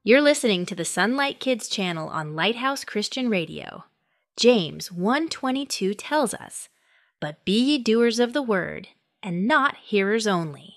You're listening to the Sunlight Kids channel on Lighthouse Christian Radio. James 1:22 tells us, "But be ye doers of the word, and not hearers only."